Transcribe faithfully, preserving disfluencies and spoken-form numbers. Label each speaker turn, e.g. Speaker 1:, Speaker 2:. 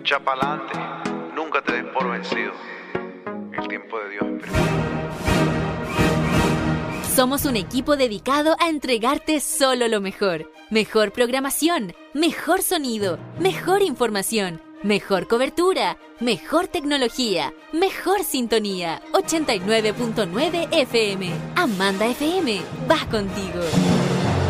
Speaker 1: Chapalante, nunca te des por vencido. El tiempo de Dios es primero.
Speaker 2: Somos un equipo dedicado a entregarte solo lo mejor. Mejor programación, mejor sonido, mejor información, mejor cobertura, mejor tecnología, mejor sintonía. ochenta y nueve punto nueve F M. Amanda F M va contigo.